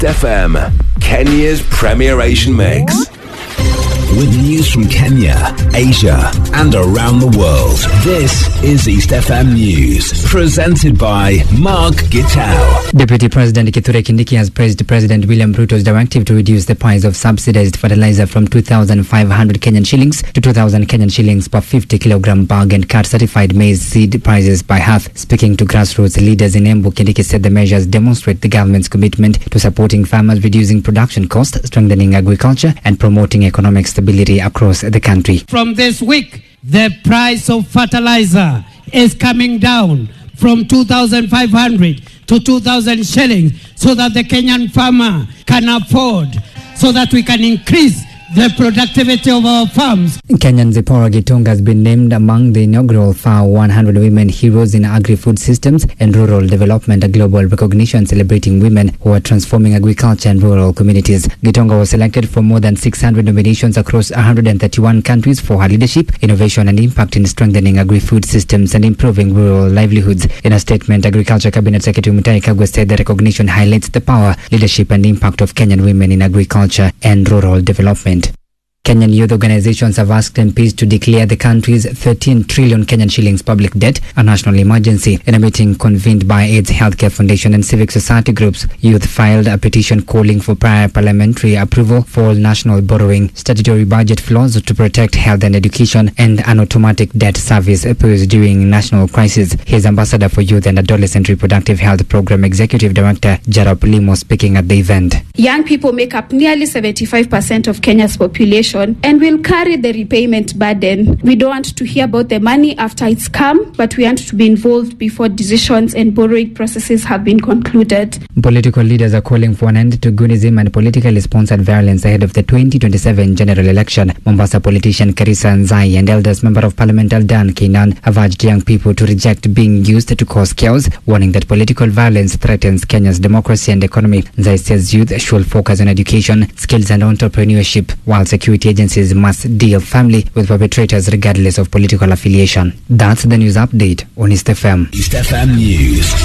FM, Kenya's Premier Asian Mix. With news from Kenya, Asia, and around the world. This is East FM News, presented by Mark Gitau. Deputy President Kithure Kindiki has praised President William Ruto's directive to reduce the price of subsidized fertilizer from 2,500 Kenyan shillings to 2,000 Kenyan shillings per 50 kilogram bag and cut certified maize seed prices by half. Speaking to grassroots leaders in Embu, Kindiki said the measures demonstrate the government's commitment to supporting farmers, reducing production costs, strengthening agriculture, and promoting economic stability across the country. From this week, the price of fertilizer is coming down from 2,500 to 2,000 shillings so that the Kenyan farmer can afford, so that we can increase the productivity of our farms. Kenyan Zipporah Gitonga has been named among the inaugural FAO 100 Women Heroes in Agri-Food Systems and Rural Development, a global recognition celebrating women who are transforming agriculture and rural communities. Gitonga was selected for more than 600 nominations across 131 countries for her leadership, innovation and impact in strengthening agri-food systems and improving rural livelihoods. In a statement, Agriculture Cabinet Secretary Mutahi Kagwe said the recognition highlights the power, leadership and impact of Kenyan women in agriculture and rural development. Kenyan youth organizations have asked MPs to declare the country's 13 trillion Kenyan shillings public debt a national emergency. In a meeting convened by AIDS Healthcare Foundation and civic society groups, youth filed a petition calling for prior parliamentary approval for all national borrowing, statutory budget flaws to protect health and education, and an automatic debt service posed during national crisis. His ambassador for Youth and Adolescent Reproductive Health Program Executive Director Jarop Limo speaking at the event. Young people make up nearly 75% of Kenya's population and will carry the repayment burden. We don't want to hear about the money after it's come, but we want to be involved before decisions and borrowing processes have been concluded. Political leaders are calling for an end to Gunism and politically sponsored violence ahead of the 2027 general election. Mombasa politician Karisa Nzai and elders member of Parliament Aldan Keinan have urged young people to reject being used to cause chaos, warning that political violence threatens Kenya's democracy and economy. Nzai says youth should focus on education, skills and entrepreneurship, while security agencies must deal firmly with perpetrators regardless of political affiliation. That's the news update on East FM. East FM News.